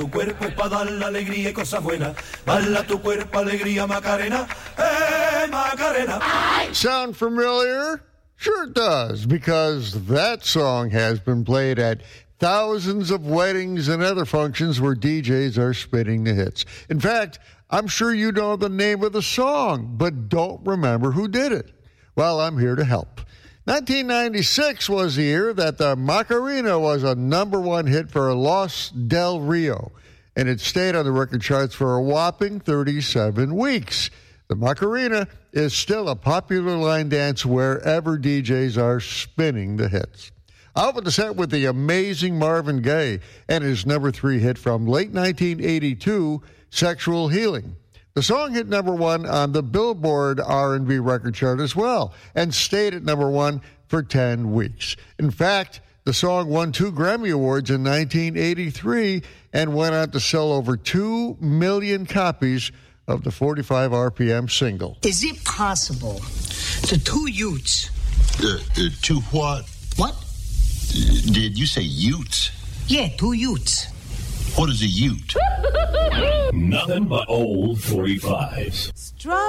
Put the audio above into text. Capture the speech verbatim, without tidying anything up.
Tu cuerpo es para dar la alegría y cosas buenas. Bala tu cuerpo, alegría, Macarena. Hey, Macarena. Sound familiar? Sure it does, because that song has been played at thousands of weddings and other functions where D Js are spinning the hits. In fact, I'm sure you know the name of the song, but don't remember who did it. Well, I'm here to help. nineteen ninety-six was the year that the Macarena was a number one hit for Los Del Rio, and it stayed on the record charts for a whopping thirty-seven weeks. The Macarena is still a popular line dance wherever D Js are spinning the hits. I opened the set with the amazing Marvin Gaye and his number three hit from late nineteen eighty-two, Sexual Healing. The song hit number one on the Billboard R and B record chart as well and stayed at number one for ten weeks. In fact, the song won two Grammy Awards in nineteen eighty-three and went on to sell over two million copies of the forty-five R P M single. Is it possible the two Utes... Uh, uh, two what? What? Did you say Utes? Yeah, two Utes. What is a Ute? Nothing but old forty-fives. Strawberry